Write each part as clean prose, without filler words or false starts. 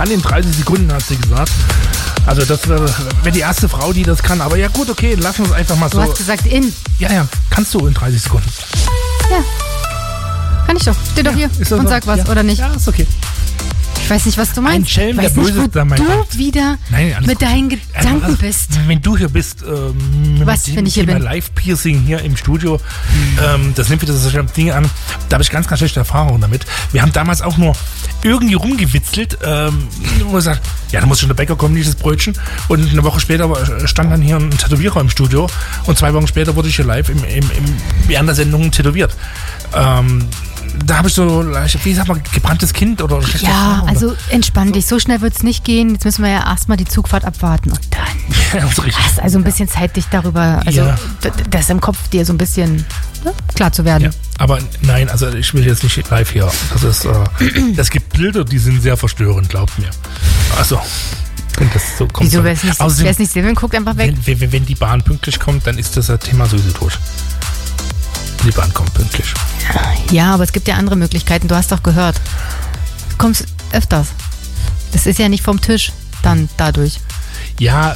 kann in 30 Sekunden, hat sie gesagt. Also das wäre die erste Frau, die das kann. Aber ja gut, okay, lass uns einfach mal so. Du hast gesagt in. Ja, kannst du in 30 Sekunden. Ja. Kann ich doch. Steh doch hier und so? sag was, oder nicht? Ja, ist okay. Ich weiß nicht, was du meinst. Ein Schelm, der weiß nicht, Böses wo da meint. du wieder mit deinen Gedanken bist. Wenn du hier bist, Was, wenn ich hier bin? Live-Piercing hier im Studio, das nimmt wieder solche Dinge an. Da habe ich ganz, ganz schlechte Erfahrungen damit. Wir haben damals auch nur irgendwie rumgewitzelt, wo ich sage, ja, da muss schon der Bäcker kommen, dieses Brötchen. Und eine Woche später stand dann hier ein Tätowierer im Studio und 2 Wochen später wurde ich hier live während der Sendung tätowiert. Da habe ich so, wie sagt man, gebranntes Kind oder schlechte Erfahrungen. Also entspann dich, so schnell wird es nicht gehen. Jetzt müssen wir ja erstmal die Zugfahrt abwarten und dann hast also ein bisschen Zeit, dich darüber, das im Kopf dir so ein bisschen klar zu werden. Ja, aber nein, also ich will jetzt nicht live hier. Das gibt Bilder, die sind sehr verstörend, glaubt mir. Also, wenn das so kommt. Wieso, wer es nicht sehen will, guckt einfach weg. Wenn die Bahn pünktlich kommt, dann ist das Thema sowieso durch. Die Bahn kommt pünktlich. Ja, aber es gibt ja andere Möglichkeiten. Du hast doch gehört. Du kommst öfters. Das ist ja nicht vom Tisch dann dadurch. Ja.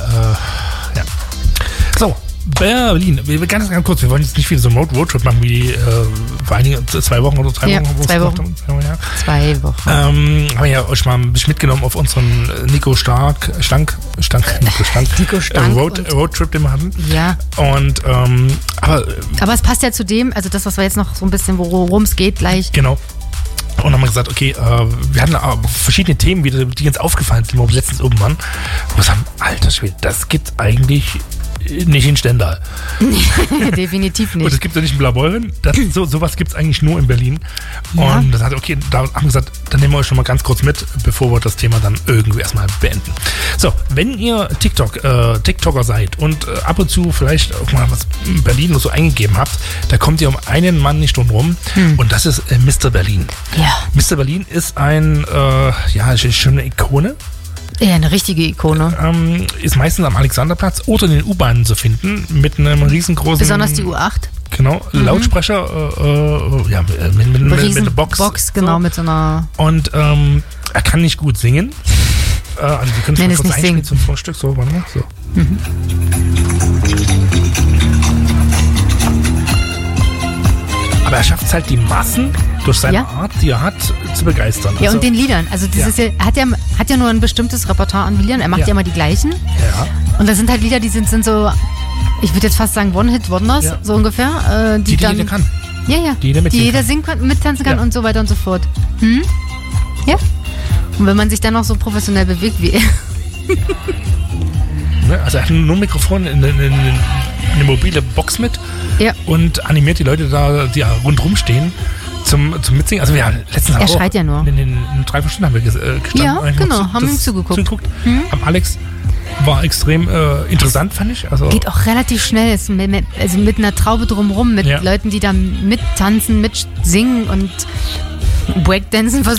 So, Berlin. Ganz kurz, wir wollen jetzt nicht wieder so einen Roadtrip machen wie vor einigen 2 Wochen oder 3 Wochen. 2 Wochen. 2 Wochen. Haben wir ja euch mal ein bisschen mitgenommen auf unseren Nico Stank Roadtrip, den wir hatten. Ja. Und, aber es passt ja zu dem, also das, was wir jetzt noch so ein bisschen, worum es geht gleich. Genau. Und haben wir gesagt, okay, wir hatten verschiedene Themen, die uns aufgefallen sind, wo wir letztens oben waren. Und wir sagen, alter Schwede, das gibt's eigentlich nicht in Stendal. Definitiv nicht. Und es gibt ja nicht in Blaubeuren. Sowas gibt es eigentlich nur in Berlin. Ja. Und das hat, okay, da haben wir gesagt, dann nehmen wir euch schon mal ganz kurz mit, bevor wir das Thema dann irgendwie erstmal beenden. So, wenn ihr TikToker seid und ab und zu vielleicht auch mal was in Berlin nur so eingegeben habt, da kommt ihr um einen Mann nicht drum. Und das ist Mr. Berlin. Ja. Mr. Berlin ist schon eine Ikone. Ja, eine richtige Ikone. Ist meistens am Alexanderplatz oder in den U-Bahnen zu finden, mit einem riesengroßen... Besonders die U8. Genau, Lautsprecher, mit einer Box. Box, genau, so. Mit so einer... Und er kann nicht gut singen. Also wir können es kurz einspielen zum Vorstück. So, warte mal. So. Aber er schafft es halt, die Massen durch seine Art, die er hat, zu begeistern. Ja, und den Liedern. Also das ist hat ja nur ein bestimmtes Repertoire an Liedern. Er macht ja immer die gleichen. Ja. Und das sind halt Lieder, die sind so, ich würde jetzt fast sagen One-Hit-Wonders, so ungefähr. Die dann, jeder kann. Ja. Die jeder singen kann, mittanzen kann und so weiter und so fort. Ja. Und wenn man sich dann noch so professionell bewegt wie er. Also er hat nur ein Mikrofon in eine mobile Box mit und animiert die Leute da, die rundherum stehen, zum Mitsingen. Also wir letztens er schreit ja nur. In 3 Stunden haben wir gestanden. Ja, genau, haben ihm zugeguckt. Am Alex war extrem interessant, fand ich. Also geht auch relativ schnell, also mit einer Traube drumherum, mit Leuten, die da mittanzen, mitsingen und Breakdancen versuchen.